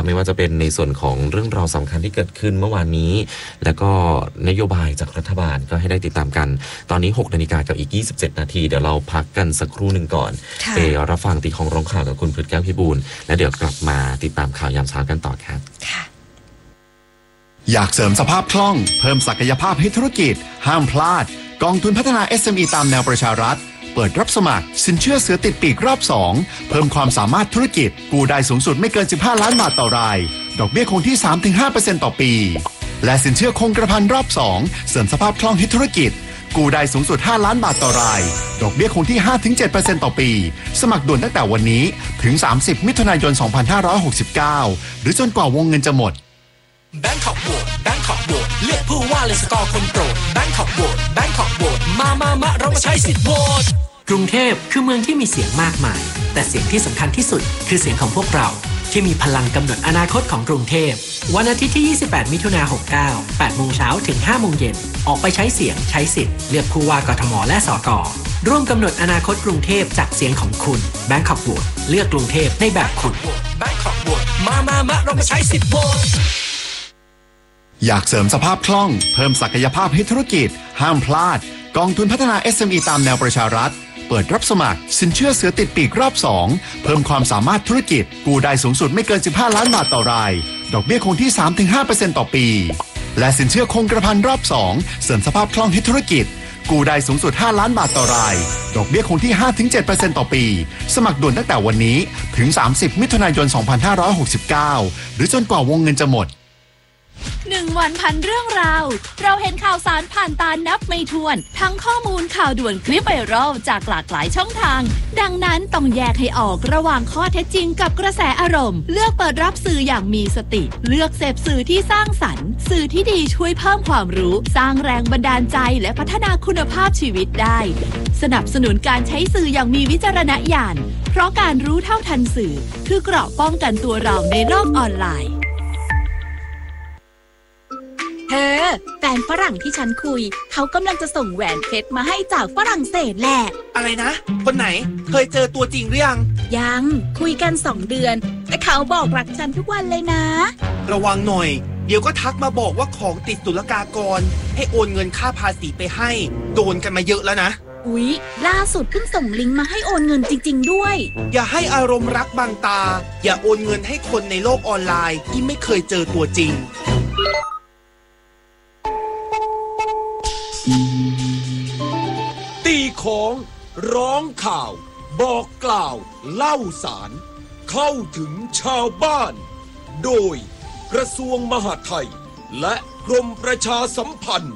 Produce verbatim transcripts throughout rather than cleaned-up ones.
นะครับไม่ว่าจะเป็นในส่วนของเรื่องราวสำคัญที่เกิดขึ้นเมื่อวานนี้แล้วก็นโยบายจากรัฐบาลก็ให้ได้ติดตามกันตอนนี้หกนาฬิกากับอีกยี่สิบเจ็ดนาทีเดี๋ยวเราพักกันสักครู่หนึ่งก่อนไปรับฟังตีของร้องข่าวกับคุณพฤทธิ์แก้วพิบูลและเดี๋ยวกลับมาติดตามข่าวยามเช้ากันต่อครับอยากเสริมสภาพคล่องเพิ่มศักยภาพให้ธุรกิจห้ามพลาดกองทุนพัฒนา เอส เอ็ม อี ตามแนวประชารัฐเปิดรับสมัครสินเชื่อเสือติดปีกรอบสองเพิ่มความสามารถธุรกิจกู้ได้สูงสุดไม่เกินสิบห้าล้านบาทต่อรายดอกเบี้ยคงที่ สามถึงห้าเปอร์เซ็นต์ ต่อปีและสินเชื่อคงกระพันรอบสองเสริมสภาพคล่องให้ธุรกิจกู้ได้สูงสุดห้าล้านบาทต่อรายดอกเบี้ยคงที่ ห้าถึงเจ็ดเปอร์เซ็นต์ ต่อปีสมัครด่วนตั้งแต่วันนี้ถึงสามสิบมิถุนายนสองพันห้าร้อยหกสิบเก้าหรือจนกว่าวงเงินจะหมดแบงค์ท็อปโหวตแบงค์ท็อปโหวตเลือกผู้ว่าเลยสกอร์คนโปรดแบงค์ท็อปโหวตแบงค์ท็อปโหวตมามามาเรามาใช้สิทธิ์โหวตกรุงเทพคือเมืองที่มีเสียงมากมายแต่เสียงที่สำคัญที่สุดคือเสียงของพวกเราที่มีพลังกำหนดอนาคตของกรุงเทพวันอาทิตย์ที่ยี่สิบแปดมิถุนายนหกเก้า แปดโมงเช้าถึงห้าโมงเย็นออกไปใช้เสียงใช้สิทธิ์เลือกผู้ว่ากทมและสกร่วมกำหนดอนาคตกรุงเทพจากเสียงของคุณแบงค์ท็อปโหวตเลือกกรุงเทพในแบบคุณแบงค์ท็อปโหวตมามามาเรามาใช้สิทธิ์โหวตอยากเสริมสภาพคล่องเพิ่มศักยภาพให้ธุรกิจห้ามพลาดกองทุนพัฒนา เอส เอ็ม อี ตามแนวประชารัฐเปิดรับสมัครสินเชื่อเสือติดปีกรอบสองเพิ่มความสามารถธุรกิจกู้ได้สูงสุดไม่เกินสิบห้าล้านบาทต่อรายดอกเบี้ยคงที่ สามถึงห้าเปอร์เซ็นต์ ต่อปีและสินเชื่อคงกระพันรอบสองเสริมสภาพคล่องให้ธุรกิจกู้ได้สูงสุดห้าล้านบาทต่อรายดอกเบี้ยคงที่ ห้าถึงเจ็ดเปอร์เซ็นต์ ต่อปีสมัครด่วนตั้งแต่วันนี้ถึงสามสิบมิถุนายนสองพันห้าร้อยหกสิบเก้าหรือจนกว่าวงเงินจะหมดหนึ่งวันพันเรื่องราวเราเห็นข่าวสารผ่านตานับไม่ถ้วนทั้งข้อมูลข่าวด่วนคลิปไวรัลจากหลากหลายช่องทางดังนั้นต้องแยกให้ออกระหว่างข้อเท็จจริงกับกระแสอารมณ์เลือกเปิดรับสื่ออย่างมีสติเลือกเสพสื่อที่สร้างสรรค์สื่อที่ดีช่วยเพิ่มความรู้สร้างแรงบันดาลใจและพัฒนาคุณภาพชีวิตได้สนับสนุนการใช้สื่ออย่างมีวิจารณญาณเพราะการรู้เท่าทันสื่อคือเกราะป้องกันตัวเราในโลกออนไลน์เธอแฟนฝรั่งที่ฉันคุยเขากำลังจะส่งแหวนเพชรมาให้จากฝรั่งเศสแหละอะไรนะคนไหนเคยเจอตัวจริงหรือยังยังคุยกันสองเดือนแต่เขาบอกรักฉันทุกวันเลยนะระวังหน่อยเดี๋ยวก็ทักมาบอกว่าของติดศุลกากรให้โอนเงินค่าภาษีไปให้โดนกันมาเยอะแล้วนะอุ๊ยล่าสุดเพิ่งส่งลิงก์มาให้โอนเงินจริงๆด้วยอย่าให้อารมณ์รักบังตาอย่าโอนเงินให้คนในโลกออนไลน์ที่ไม่เคยเจอตัวจริงตีของร้องข่าวบอกกล่าวเล่าสารเข้าถึงชาวบ้านโดยกระทรวงมหาดไทยและกรมประชาสัมพันธ์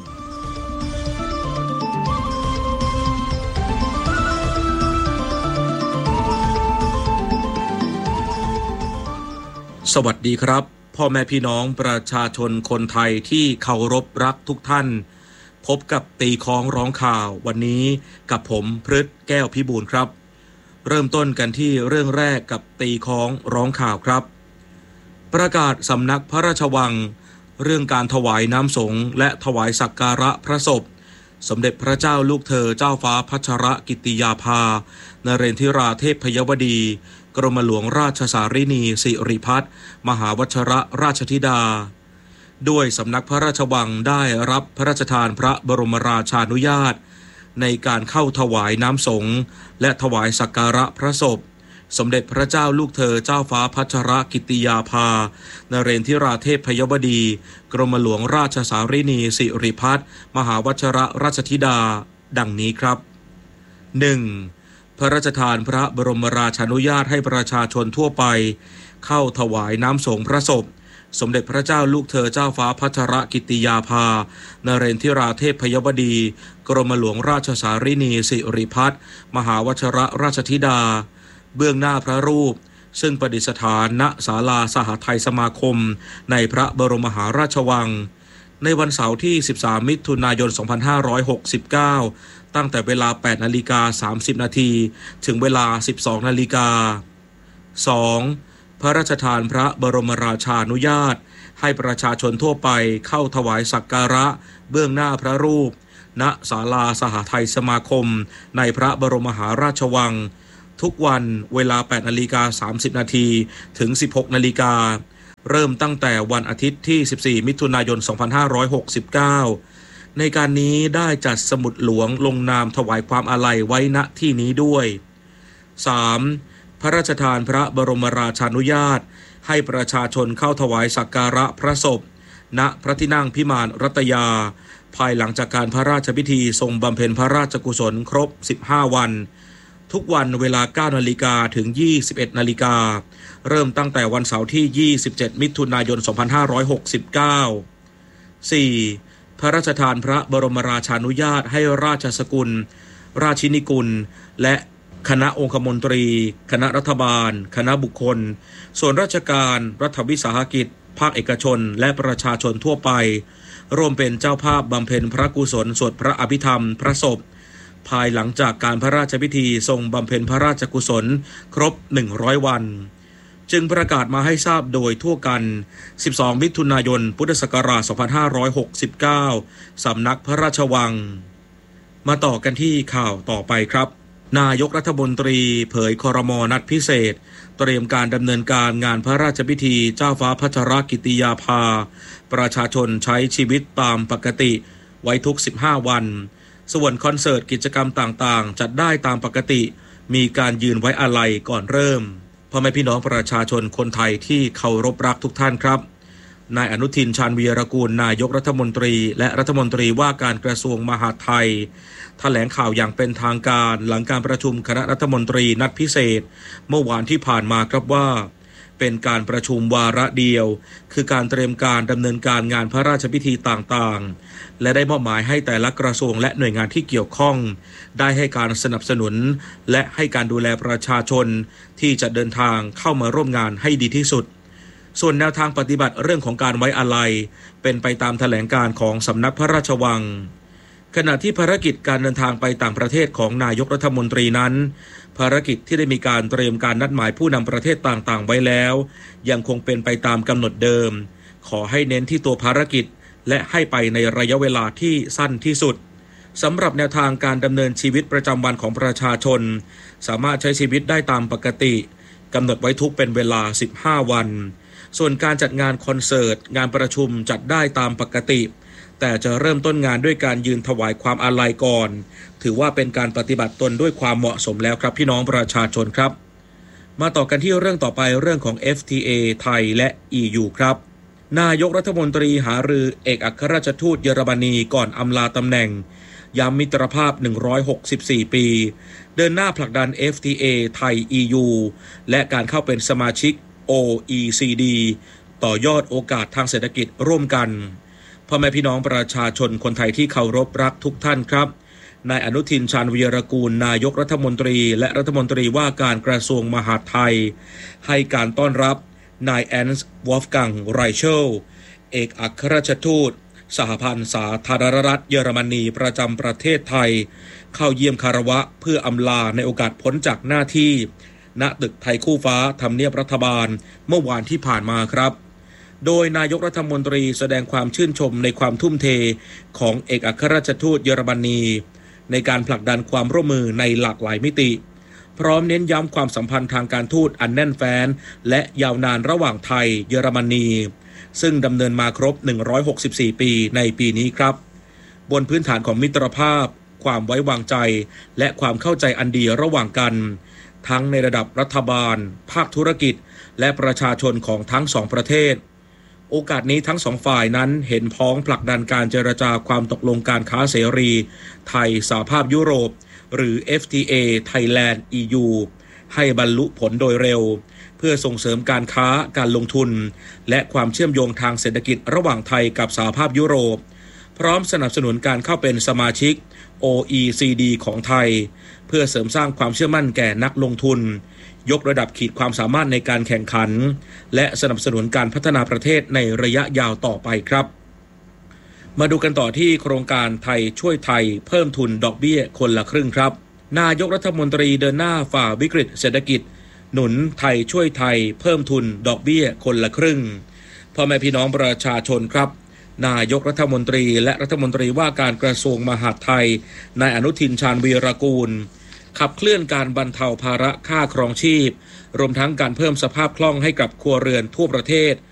สวัสดีครับพ่อแม่พี่น้องประชาชนคนไทยที่เคารพรักทุกท่านพบกับตีของร้องข่าววันนี้กับผมพฤทธิ์แก้วพิบูลครับเริ่มต้นกันที่เรื่องแรกกับตีของร้องข่าวครับประกาศสำนักพระราชวังเรื่องการถวายน้ำสงฆ์และถวายสักการะพระศพสมเด็จพระเจ้าลูกเธอเจ้าฟ้าพัชรกิติยาภานเรนทิราเทพยวดีกรมหลวงราชสารินีสิริพัฒน์มหาวชรราชธิดาด้วยสำนักพระราชวังได้รับพระราชทานพระบรมราชานุญาตในการเข้าถวายน้ำสงฆ์และถวายสักการะพระศพสมเด็จพระเจ้าลูกเธอเจ้าฟ้าพัชรกิติยาภานเรนทิราเทพยวดีกรมหลวงราชสารินีสิริพัฒน์มหาวชรราชธิดาดังนี้ครับ หนึ่ง. พระราชทานพระบรมราชานุญาตให้ประชาชนทั่วไปเข้าถวายน้ำสงฆ์พระศพสมเด็จพระเจ้าลูกเธอเจ้าฟ้าพัชรกิติยาภานเรนทิราเทพยวดีกรมหลวงราชสารินีสิริพัฒน์มหาวชรราชธิดาเบื้องหน้าพระรูปซึ่งประดิษฐานณศาลาสหทัยสมาคมในพระบรมมหาราชวังในวันเสาร์ที่สิบสามมิถุนายนสองพันห้าร้อยหกสิบเก้าตั้งแต่เวลา แปดนาฬิกาสามสิบนาทีถึงเวลา สิบสองนาฬิกา สอง. พระราชทานพระบรมราชานุญาตให้ประชาชนทั่วไปเข้าถวายสักการะเบื้องหน้าพระรูปณศาลาสหทัยสมาคมในพระบรมมหาราชวังทุกวันเวลา แปดนาฬิกาสามสิบนาทีถึง สิบหกนาฬิกาเริ่มตั้งแต่วันอาทิตย์ที่สิบสี่มิถุนายนสองพันห้าร้อยหกสิบเก้าในการนี้ได้จัดสมุดหลวงลงนามถวายความอาลัยไว้ณที่นี้ด้วย สาม. พระราชทานพระบรมราชานุญาตให้ประชาชนเข้าถวายสักการะพระศพณพระที่นั่งพิมานรัตยาภายหลังจากการพระราชพิธีทรงบำเพ็ญพระราชกุศลครบสิบห้าวันทุกวันเวลา เก้านาฬิกา ถึง ยี่สิบเอ็ดนาฬิกาเริ่มตั้งแต่วันเสาร์ที่ยี่สิบเจ็ดมิถุนายนสองพันห้าร้อยหกสิบเก้า สี่. พระราชทานพระบรมราชานุญาตให้ราชสกุลราชินีกุลและคณะองคมนตรีคณะรัฐบาลคณะบุคคลส่วนราชการรัฐวิสาหกิจภาคเอกชนและประชาชนทั่วไปร่วมเป็นเจ้าภาพบำเพ็ญพระกุศลสวดพระอภิธรรมพระศพภายหลังจากการพระราชพิธีทรงบำเพ็ญพระราชกุศลครบหนึ่งร้อยวันจึงประกาศมาให้ทราบโดยทั่วกันสิบสองมิถุนายนพุทธศักราชสองพันห้าร้อยหกสิบเก้าสำนักพระราชวังมาต่อกันที่ข่าวต่อไปครับนายกรัฐมนตรีเผยครม.นัดพิเศษเตรียมการดำเนินการงานพระราชพิธีเจ้าฟ้าพัชรกิติยาภาประชาชนใช้ชีวิตตามปกติไว้ทุกสิบห้าวันส่วนคอนเสิร์ตกิจกรรมต่างๆจัดได้ตามปกติมีการยืนไว้อาลัยก่อนเริ่มพ่อแม่พี่น้องประชาชนคนไทยที่เคารพรักทุกท่านครับนายอนุทินชาญวีรกูลนายกรัฐมนตรีและรัฐมนตรีว่าการกระทรวงมหาดไทยแถลงข่าวอย่างเป็นทางการหลังการประชุมคณะรัฐมนตรีนัดพิเศษเมื่อวานที่ผ่านมาครับว่าเป็นการประชุมวาระเดียวคือการเตรียมการดำเนินการงานพระราชพิธีต่างๆและได้มอบหมายให้แต่ละกระทรวงและหน่วยงานที่เกี่ยวข้องได้ให้การสนับสนุนและให้การดูแลประชาชนที่จะเดินทางเข้ามาร่วมงานให้ดีที่สุดส่วนแนวทางปฏิบัติเรื่องของการไว้อาลัยเป็นไปตามแถลงการของสำนักพระราชวังขณะที่ภารกิจการเดินทางไปต่างประเทศของนายกรัฐมนตรีนั้นภารกิจที่ได้มีการเตรียมการนัดหมายผู้นำประเทศต่างๆไว้แล้วยังคงเป็นไปตามกำหนดเดิมขอให้เน้นที่ตัวภารกิจและให้ไปในระยะเวลาที่สั้นที่สุดสำหรับแนวทางการดำเนินชีวิตประจำวันของประชาชนสามารถใช้ชีวิตได้ตามปกติกำหนดไว้ทุกเป็นเวลาสิบห้าวันส่วนการจัดงานคอนเสิร์ตงานประชุมจัดได้ตามปกติแต่จะเริ่มต้นงานด้วยการยืนถวายความอาลัยก่อนถือว่าเป็นการปฏิบัติตนด้วยความเหมาะสมแล้วครับพี่น้องประชาชนครับมาต่อกันที่เรื่องต่อไปเรื่องของ เอฟ ที เอ ไทยและ อี ยู ครับนายกรัฐมนตรีหารือเอกอัครราชทูตเยอรมนีก่อนอำลาตำแหน่งย้ำมิตรภาพหนึ่งร้อยหกสิบสี่ปีเดินหน้าผลักดัน เอฟ ที เอ ไทย อี ยู และการเข้าเป็นสมาชิก โอ อี ซี ดี ต่อยอดโอกาสทางเศรษฐกิจร่วมกันพ่อแม่พี่น้องประชาชนคนไทยที่เคารพรักทุกท่านครับนายอนุทินชาญวีรกูลนายกรัฐมนตรีและรัฐมนตรีว่าการกระทรวงมหาดไทยให้การต้อนรับนายแอนส์วอล์ฟกังไรเชลเอกอัครราชทูตสหพันธ์สาธารณรัฐเยอรมนีประจำประเทศไทยเข้าเยี่ยมคารวะเพื่ออำลาในโอกาสพ้นจากหน้าที่ณตึกไทยคู่ฟ้าทำเนียบรัฐบาลเมื่อวานที่ผ่านมาครับโดยนายกรัฐมนตรีแสดงความชื่นชมในความทุ่มเทของเอกอัครราชทูตเยอรมนีในการผลักดันความร่วมมือในหลากหลายมิติพร้อมเน้นย้ำความสัมพันธ์ทางการทูตอันแน่นแฟ้นและยาวนานระหว่างไทยเยอรมนีซึ่งดำเนินมาครบหนึ่งร้อยหกสิบสี่ปีในปีนี้ครับบนพื้นฐานของมิตรภาพความไว้วางใจและความเข้าใจอันดีระหว่างกันทั้งในระดับรัฐบาลภาคธุรกิจและประชาชนของทั้งสองประเทศโอกาสนี้ทั้งสองฝ่ายนั้นเห็นพ้องผลักดันการเจรจาความตกลงการค้าเสรีไทยสหภาพยุโรปหรือ เอฟ ที เอ Thailand อี ยู ให้บรรลุผลโดยเร็วเพื่อส่งเสริมการค้าการลงทุนและความเชื่อมโยงทางเศรษฐกิจระหว่างไทยกับสหภาพยุโรปพร้อมสนับสนุนการเข้าเป็นสมาชิก โอ อี ซี ดี ของไทยเพื่อเสริมสร้างความเชื่อมั่นแก่นักลงทุนยกระดับขีดความสามารถในการแข่งขันและสนับสนุนการพัฒนาประเทศในระยะยาวต่อไปครับมาดูกันต่อที่โครงการไทยช่วยไทยเพิ่มทุนดอกเบี้ยคนละครึ่งครับนายกรัฐมนตรีเดินหน้าฝ่าวิกฤตเศรษฐกิจหนุนไทยช่วยไทยเพิ่มทุนดอกเบี้ยคนละครึ่งพ่อแม่พี่น้องประชาชนครับนายกรัฐมนตรีและรัฐมนตรีว่าการกระทรวงมหาดไทยนายอนุทินชาญวีรกูลขับเคลื่อนการบรรเทาภาระค่าครองชีพรวมทั้งการเพิ่มสภาพคล่องให้กับครัวเรือนทั่วประเทศ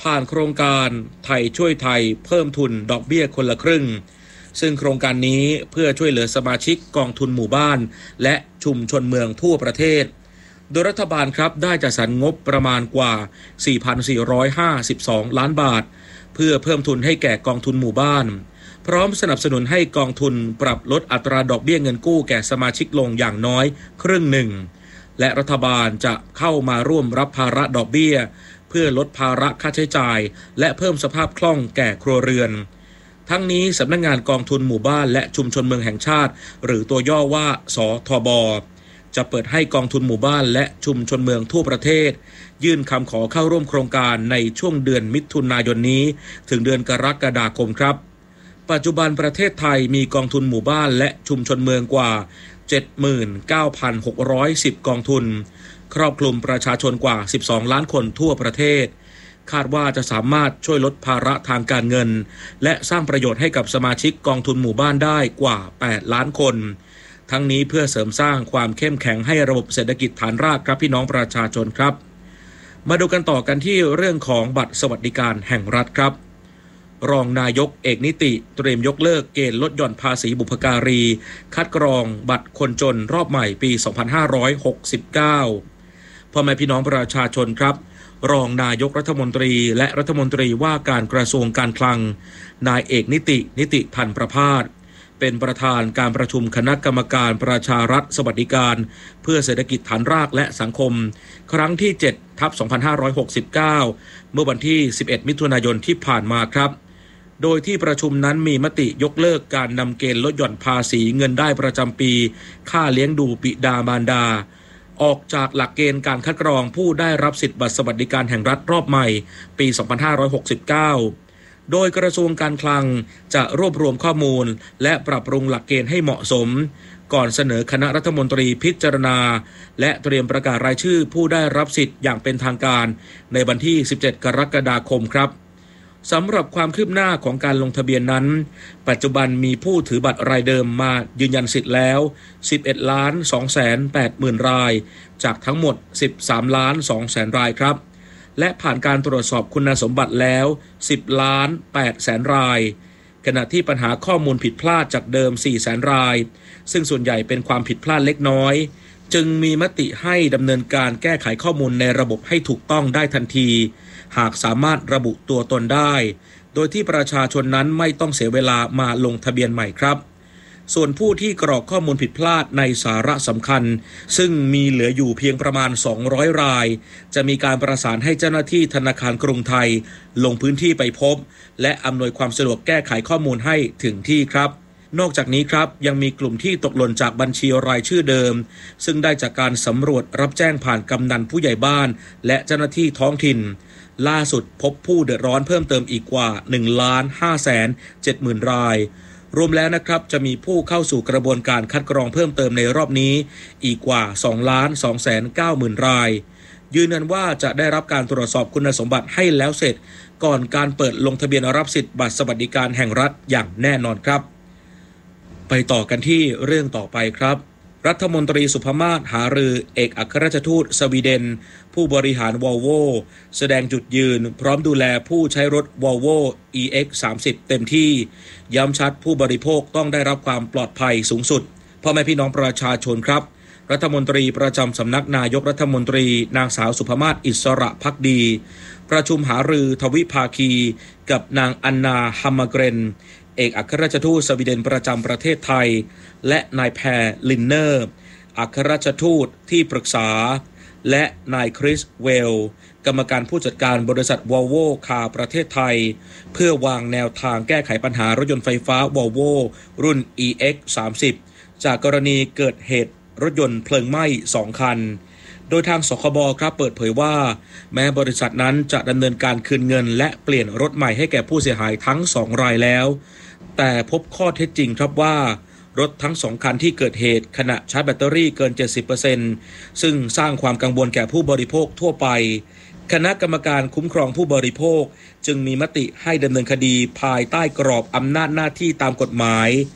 ผ่านโครงการไทยช่วยไทยเพิ่มทุนดอกเบี้ยคนละครึ่งซึ่งโครงการนี้เพื่อช่วยเหลือสมาชิกกองทุนหมู่บ้านและชุมชนเมืองทั่วประเทศโดยรัฐบาลครับได้จัดสรรงบประมาณกว่า สี่พันสี่ร้อยห้าสิบสอง ล้านบาทเพื่อเพิ่มทุนให้แก่กองทุนหมู่บ้านพร้อมสนับสนุนให้กองทุนปรับลดอัตราดอกเบี้ยเงินกู้แก่สมาชิกลงอย่างน้อยครึ่งหนึ่งและรัฐบาลจะเข้ามาร่วมรับภาระดอกเบี้ยเพื่อลดภาระค่าใช้จ่ายและเพิ่มสภาพคล่องแก่ครัวเรือนทั้งนี้สำนักงานกองทุนหมู่บ้านและชุมชนเมืองแห่งชาติหรือตัวย่อว่าสทบจะเปิดให้กองทุนหมู่บ้านและชุมชนเมืองทั่วประเทศยื่นคำขอเข้าร่วมโครงการในช่วงเดือนมิถุนายนนี้ถึงเดือนกรกฎาคมครับปัจจุบันประเทศไทยมีกองทุนหมู่บ้านและชุมชนเมืองกว่า เจ็ดหมื่นเก้าพันหกร้อยสิบ กองทุนครอบคลุมประชาชนกว่าสิบสองล้านคนทั่วประเทศคาดว่าจะสามารถช่วยลดภาระทางการเงินและสร้างประโยชน์ให้กับสมาชิกกองทุนหมู่บ้านได้กว่าแปดล้านคนทั้งนี้เพื่อเสริมสร้างความเข้มแข็งให้ระบบเศรษฐกิจฐานรากครับพี่น้องประชาชนครับมาดูกันต่อกันที่เรื่องของบัตรสวัสดิการแห่งรัฐครับรองนายกเอกนิติเตรียมยกเลิกเกณฑ์ลดหย่อนภาษีบุพการีคัดกรองบัตรคนจนรอบใหม่ปีสองพันห้าร้อยหกสิบเก้าพ่อแม่พี่น้องประชาชนครับรองนายกรัฐมนตรีและรัฐมนตรีว่าการกระทรวงการคลังนายเอกนิตินิติพันธ์ประภาสเป็นประธานการประชุมคณะกรรมการประชารัฐสวัสดิการเพื่อเศรษฐกิจฐานรากและสังคมครั้งที่เจ็ดทับสองพันห้าร้อยหกสิบเก้าเมื่อวันที่สิบเอ็ดมิถุนายนที่ผ่านมาครับโดยที่ประชุมนั้นมีมติยกเลิกการนำเกณฑ์ลดหย่อนภาษีเงินได้ประจำปีค่าเลี้ยงดูบิดามารดาออกจากหลักเกณฑ์การคัดกรองผู้ได้รับสิทธิบัตรสวัสดิการแห่งรัฐรอบใหม่ปีสองพันห้าร้อยหกสิบเก้าโดยกระทรวงการคลังจะรวบรวมข้อมูลและปรับปรุงหลักเกณฑ์ให้เหมาะสมก่อนเสนอคณะรัฐมนตรีพิจารณาและเตรียมประกาศรายชื่อผู้ได้รับสิทธิ์อย่างเป็นทางการในวันที่สิบเจ็ดกรกฎาคมครับสำหรับความคืบหน้าของการลงทะเบียนนั้นปัจจุบันมีผู้ถือบัตรรายเดิมมายืนยันสิทธิ์แล้วสิบเอ็ดล้านสองแสนแปดหมื่นรายจากทั้งหมดสิบสามล้านสองแสนรายครับและผ่านการตรวจสอบคุณสมบัติแล้วสิบล้านแปดแสนรายขณะที่ปัญหาข้อมูลผิดพลาดจากเดิมสี่แสนรายซึ่งส่วนใหญ่เป็นความผิดพลาดเล็กน้อยจึงมีมติให้ดำเนินการแก้ไขข้อมูลในระบบให้ถูกต้องได้ทันทีหากสามารถระบุตัวตนได้โดยที่ประชาชนนั้นไม่ต้องเสียเวลามาลงทะเบียนใหม่ครับส่วนผู้ที่กรอกข้อมูลผิดพลาดในสาระสำคัญซึ่งมีเหลืออยู่เพียงประมาณสองร้อยรายจะมีการประสานให้เจ้าหน้าที่ธนาคารกรุงไทยลงพื้นที่ไปพบและอำนวยความสะดวกแก้ไขข้อมูลให้ถึงที่ครับนอกจากนี้ครับยังมีกลุ่มที่ตกหล่นจากบัญชีรายชื่อเดิมซึ่งได้จากการสำรวจรับแจ้งผ่านกำนันผู้ใหญ่บ้านและเจ้าหน้าที่ท้องถิ่นล่าสุดพบผู้เดือดร้อนเพิ่มเติมอีกกว่า หนึ่งล้านห้าแสนเจ็ดหมื่น รายรวมแล้วนะครับจะมีผู้เข้าสู่กระบวนการคัดกรองเพิ่มเติมในรอบนี้อีกกว่า สองล้านสองแสนเก้าหมื่น รายยืนยันว่าจะได้รับการตรวจสอบคุณสมบัติให้แล้วเสร็จก่อนการเปิดลงทะเบียนรับสิทธิ์บัตรสวัสดิการแห่งรัฐอย่างแน่นอนครับไปต่อกันที่เรื่องต่อไปครับรัฐมนตรีสุภมาศหารือเอกอัครราชทูตสวีเดนผู้บริหาร Volvo แสดงจุดยืนพร้อมดูแลผู้ใช้รถ Volvo อี เอ็กซ์ สามสิบ เต็มที่ย้ำชัดผู้บริโภคต้องได้รับความปลอดภัยสูงสุดพ่อแม่พี่น้องประชาชนครับรัฐมนตรีประจำสำนักนายกรัฐมนตรีนางสาวสุภมาศอิสระภักดีประชุมหารือทวิภาคีกับนางอันนาฮัมมาเกรนเอกอัครราชทูตสวีเดนประจำประเทศไทยและนายแพรลินเนอร์อัครราชทูตที่ปรึกษาและนายคริสเวลกรรมการผู้จัดการบริษัท Volvo คาร์ประเทศไทยเพื่อวางแนวทางแก้ไขปัญหารถยนต์ไฟฟ้า Volvo รุ่น อี เอ็กซ์ สามสิบ จากกรณีเกิดเหตุรถยนต์เพลิงไหม้สองคันโดยทางสคบครับเปิดเผยว่าแม้บริษัทนั้นจะดำเนินการคืนเงินและเปลี่ยนรถใหม่ให้แก่ผู้เสียหายทั้งสองรายแล้วแต่พบข้อเท็จจริงครับว่ารถทั้งสองคันที่เกิดเหตุขณะชาร์จแบตเตอรี่เกิน เจ็ดสิบเปอร์เซ็นต์ ซึ่งสร้างความกังวลแก่ผู้บริโภคทั่วไปคณะกรรมการคุ้มครองผู้บริโภคจึงมีมติให้ดำเนินคดีภายใต้กรอบอำนาจหน้าที่ตามกฎหมาย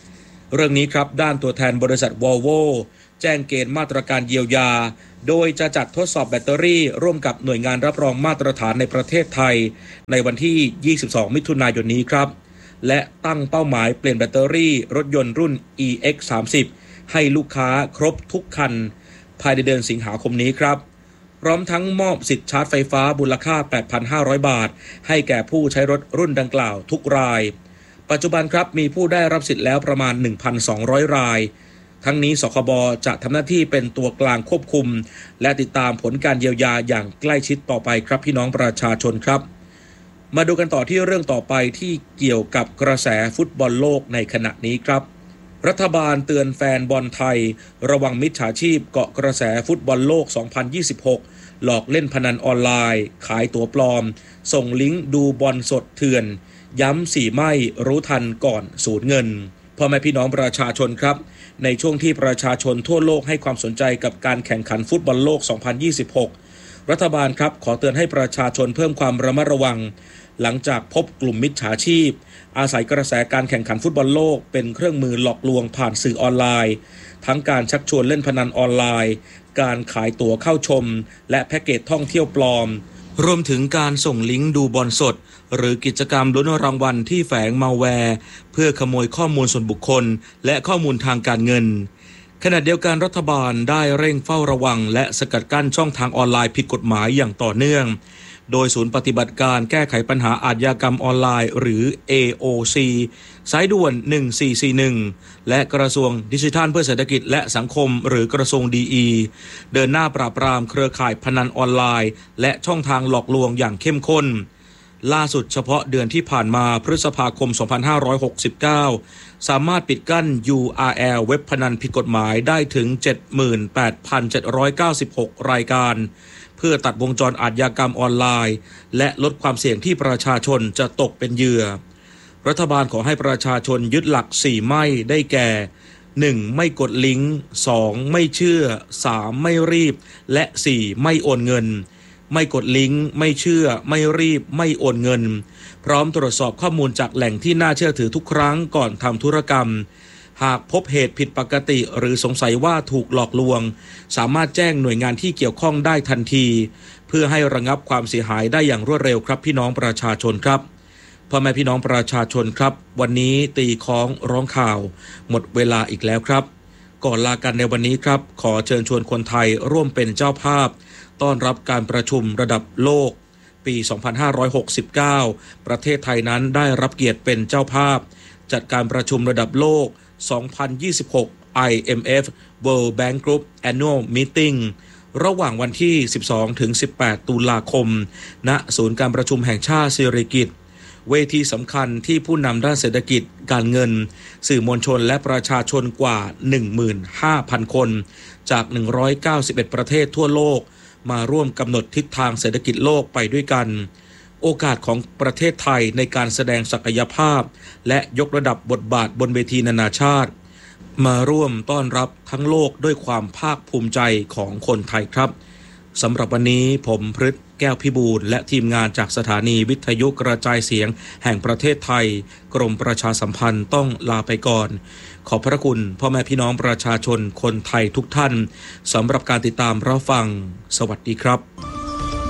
เรื่องนี้ครับด้านตัวแทนบริษัท Volvo แจ้งเกณฑ์มาตรการเยียวยาโดยจะจัดทดสอบแบตเตอรี่ร่วมกับหน่วยงานรับรองมาตรฐานในประเทศไทยในวันที่ยี่สิบสองมิถุนายนนี้ครับและตั้งเป้าหมายเปลี่ยนแบตเตอรี่รถยนต์รุ่น อี เอ็กซ์ สามสิบ ให้ลูกค้าครบทุกคันภายในเดือนสิงหาคมนี้ครับพร้อมทั้งมอบสิทธิ์ชาร์จไฟฟ้ามูลค่า แปดพันห้าร้อย บาทให้แก่ผู้ใช้รถรุ่นดังกล่าวทุกรายปัจจุบันครับมีผู้ได้รับสิทธิ์แล้วประมาณ หนึ่งพันสองร้อย รายทั้งนี้สคบจะทำหน้าที่เป็นตัวกลางควบคุมและติดตามผลการเยียวยาอย่างใกล้ชิดต่อไปครับพี่น้องประชาชนครับมาดูกันต่อที่เรื่องต่อไปที่เกี่ยวกับกระแสฟุตบอลโลกในขณะนี้ครับรัฐบาลเตือนแฟนบอลไทยระวังมิจฉาชีพเกาะกระแสฟุตบอลโลก สองพันยี่สิบหก หลอกเล่นพนันออนไลน์ขายตั๋วปลอมส่งลิงก์ดูบอลสดเถื่อนย้ำสี่ไม่รู้ทันก่อนสูญเงินพ่อแม่พี่น้องประชาชนครับในช่วงที่ประชาชนทั่วโลกให้ความสนใจกับการแข่งขันฟุตบอลโลก สองพันยี่สิบหก รัฐบาลครับขอเตือนให้ประชาชนเพิ่มความระมัดระวังหลังจากพบกลุ่มมิจฉาชีพอาศัยกระแสการแข่งขันฟุตบอลโลกเป็นเครื่องมือหลอกลวงผ่านสื่อออนไลน์ทั้งการชักชวนเล่นพนันออนไลน์การขายตั๋วเข้าชมและแพ็กเกจท่องเที่ยวปลอมรวมถึงการส่งลิงก์ดูบอลสดหรือกิจกรรมลุ้นรางวัลที่แฝงมัลแวร์เพื่อขโมยข้อมูลส่วนบุคคลและข้อมูลทางการเงินขณะเดียวกันรัฐบาลได้เร่งเฝ้าระวังและสกัดกั้นช่องทางออนไลน์ผิดกฎหมายอย่างต่อเนื่องโดยศูนย์ปฏิบัติการแก้ไขปัญหาอาชญากรรมออนไลน์หรือ เอ โอ ซี สายด่วนหนึ่งสี่สี่หนึ่งและกระทรวงดิจิทัลเพื่อเศรษฐกิจและสังคมหรือกระทรวงดีอีเดินหน้าปราบปรามเครือข่ายพนันออนไลน์และช่องทางหลอกลวงอย่างเข้มข้นล่าสุดเฉพาะเดือนที่ผ่านมาพฤษภาคมสองพันห้าร้อยหกสิบเก้าสามารถปิดกั้น ยู อาร์ แอล เว็บพนันผิดกฎหมายได้ถึง เจ็ดหมื่นแปดพันเจ็ดร้อยเก้าสิบหก รายการเพื่อตัดวงจรอาชญากรรมออนไลน์และลดความเสี่ยงที่ประชาชนจะตกเป็นเหยื่อรัฐบาลขอให้ประชาชนยึดหลักสี่ไม่ได้แก่ หนึ่ง ไม่กดลิงก์ สอง ไม่เชื่อ สาม ไม่รีบและ สี่ ไม่โอนเงินไม่กดลิงก์ไม่เชื่อไม่รีบไม่โอนเงินพร้อมตรวจสอบข้อมูลจากแหล่งที่น่าเชื่อถือทุกครั้งก่อนทำธุรกรรมหากพบเหตุผิดปกติหรือสงสัยว่าถูกหลอกลวงสามารถแจ้งหน่วยงานที่เกี่ยวข้องได้ทันทีเพื่อให้ระงับความเสียหายได้อย่างรวดเร็วครับพี่น้องประชาชนครับพ่อแม่พี่น้องประชาชนครับวันนี้ตีค้องร้องข่าวหมดเวลาอีกแล้วครับก่อนลากันในวันนี้ครับขอเชิญชวนคนไทยร่วมเป็นเจ้าภาพต้อนรับการประชุมระดับโลกปี สองพันห้าร้อยหกสิบเก้า ประเทศไทยนั้นได้รับเกียรติเป็นเจ้าภาพจัดการประชุมระดับโลก สองพันยี่สิบหก ไอ เอ็ม เอฟ World Bank Group Annual Meeting ระหว่างวันที่ สิบสองถึงสิบแปด ตุลาคมณศูนย์การประชุมแห่งชาติสิริกิติ์เวทีสำคัญที่ผู้นำด้านเศรษฐกิจการเงินสื่อมวลชนและประชาชนกว่า หนึ่งหมื่นห้าพัน คนจากหนึ่งร้อยเก้าสิบเอ็ดประเทศทั่วโลกมาร่วมกำหนดทิศทางเศรษฐกิจโลกไปด้วยกันโอกาสของประเทศไทยในการแสดงศักยภาพและยกระดับบทบาทบนเวทีนานาชาติมาร่วมต้อนรับทั้งโลกด้วยความภาคภูมิใจของคนไทยครับสำหรับวันนี้ผมพฤทธิ์แก้วพิบูลและทีมงานจากสถานีวิทยุกระจายเสียงแห่งประเทศไทยกรมประชาสัมพันธ์ต้องลาไปก่อนขอบพระคุณพ่อแม่พี่น้องประชาชนคนไทยทุกท่านสำหรับการติดตามรับฟังสวัสดีครับ